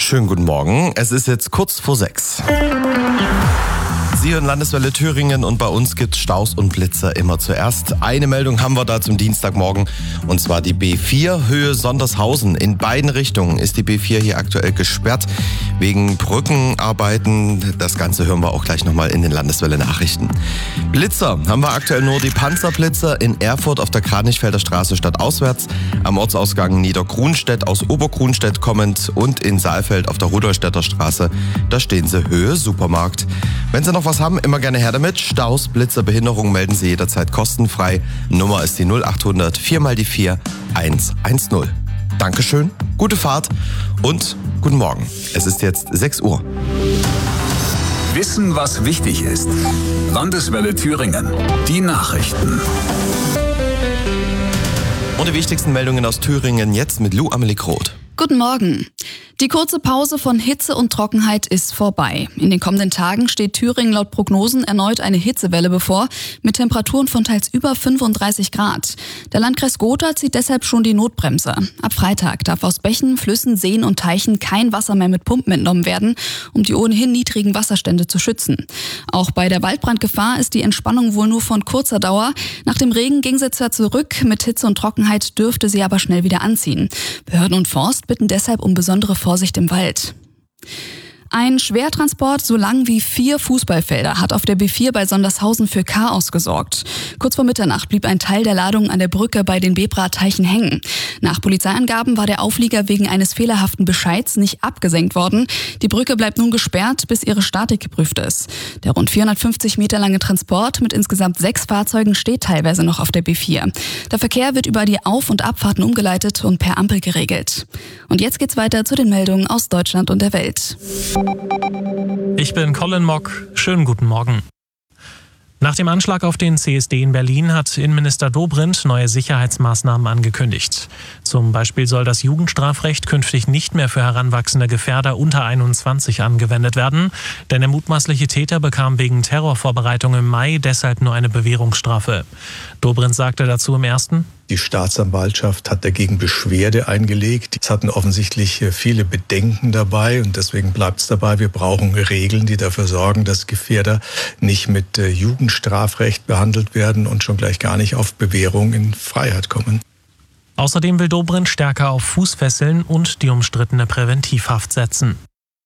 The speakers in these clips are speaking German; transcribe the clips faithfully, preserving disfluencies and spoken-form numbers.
Schönen guten Morgen. Es ist jetzt kurz vor sechs. Sie hören Landeswelle Thüringen und bei uns gibt es Staus und Blitzer immer zuerst. Eine Meldung haben wir da zum Dienstagmorgen und zwar die B vier Höhe Sondershausen. In beiden Richtungen ist die B vier hier aktuell gesperrt wegen Brückenarbeiten. Das Ganze hören wir auch gleich nochmal in den Landeswelle Nachrichten. Blitzer haben wir aktuell nur die Panzerblitzer in Erfurt auf der Kranichfelder Straße stadtauswärts, am Ortsausgang Niedergrunstedt aus Obergrunstedt kommend und in Saalfeld auf der Rudolstädter Straße. Da stehen sie Höhe Supermarkt. Wenn Sie noch was haben, immer gerne her damit. Staus, Blitzer, Behinderungen melden Sie jederzeit kostenfrei. Nummer ist die null acht hundert vier mal die vier eins eins null. Dankeschön, gute Fahrt und guten Morgen. Es ist jetzt sechs Uhr. Wissen, was wichtig ist. Landeswelle Thüringen. Die Nachrichten. Und die wichtigsten Meldungen aus Thüringen jetzt mit Lou Amelie Groth. Guten Morgen. Die kurze Pause von Hitze und Trockenheit ist vorbei. In den kommenden Tagen steht Thüringen laut Prognosen erneut eine Hitzewelle bevor, mit Temperaturen von teils über fünfunddreißig Grad. Der Landkreis Gotha zieht deshalb schon die Notbremse. Ab Freitag darf aus Bächen, Flüssen, Seen und Teichen kein Wasser mehr mit Pumpen entnommen werden, um die ohnehin niedrigen Wasserstände zu schützen. Auch bei der Waldbrandgefahr ist die Entspannung wohl nur von kurzer Dauer. Nach dem Regen ging sie zwar zurück, mit Hitze und Trockenheit dürfte sie aber schnell wieder anziehen. Behörden und Forst bitten deshalb um besondere Vorsicht im Wald. Ein Schwertransport so lang wie vier Fußballfelder hat auf der B vier bei Sondershausen für Chaos gesorgt. Kurz vor Mitternacht blieb ein Teil der Ladung an der Brücke bei den Bebra-Teichen hängen. Nach Polizeiangaben war der Auflieger wegen eines fehlerhaften Bescheids nicht abgesenkt worden. Die Brücke bleibt nun gesperrt, bis ihre Statik geprüft ist. Der rund vierhundertfünfzig Meter lange Transport mit insgesamt sechs Fahrzeugen steht teilweise noch auf der B vier. Der Verkehr wird über die Auf- und Abfahrten umgeleitet und per Ampel geregelt. Und jetzt geht's weiter zu den Meldungen aus Deutschland und der Welt. Ich bin Colin Mock. Schönen guten Morgen. Nach dem Anschlag auf den C S D in Berlin hat Innenminister Dobrindt neue Sicherheitsmaßnahmen angekündigt. Zum Beispiel soll das Jugendstrafrecht künftig nicht mehr für heranwachsende Gefährder unter einundzwanzig angewendet werden, denn der mutmaßliche Täter bekam wegen Terrorvorbereitung im Mai deshalb nur eine Bewährungsstrafe. Dobrindt sagte dazu im ersten: Die Staatsanwaltschaft hat dagegen Beschwerde eingelegt. Es hatten offensichtlich viele Bedenken dabei und deswegen bleibt es dabei, wir brauchen Regeln, die dafür sorgen, dass Gefährder nicht mit Jugendstrafrecht behandelt werden und schon gleich gar nicht auf Bewährung in Freiheit kommen. Außerdem will Dobrindt stärker auf Fußfesseln und die umstrittene Präventivhaft setzen.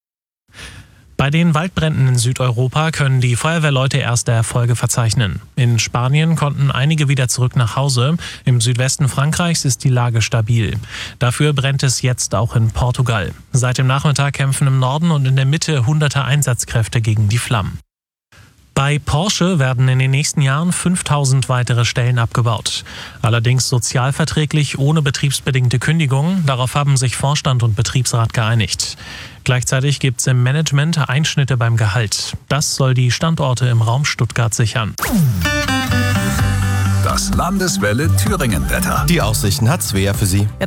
Bei den Waldbränden in Südeuropa können die Feuerwehrleute erste Erfolge verzeichnen. In Spanien konnten einige wieder zurück nach Hause. Im Südwesten Frankreichs ist die Lage stabil. Dafür brennt es jetzt auch in Portugal. Seit dem Nachmittag kämpfen im Norden und in der Mitte hunderte Einsatzkräfte gegen die Flammen. Bei Porsche werden in den nächsten Jahren fünftausend weitere Stellen abgebaut. Allerdings sozialverträglich ohne betriebsbedingte Kündigung. Darauf haben sich Vorstand und Betriebsrat geeinigt. Gleichzeitig gibt es im Management Einschnitte beim Gehalt. Das soll die Standorte im Raum Stuttgart sichern. Das Landeswelle Thüringen Wetter. Die Aussichten hat Svea für Sie.